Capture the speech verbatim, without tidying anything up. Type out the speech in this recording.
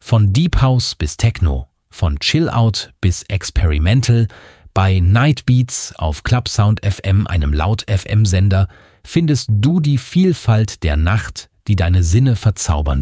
Von Deep House bis Techno, von Chill Out bis Experimental, bei Night Beats auf Clubsound F M, einem Laut-F M-Sender, findest du die Vielfalt der Nacht, die deine Sinne verzaubern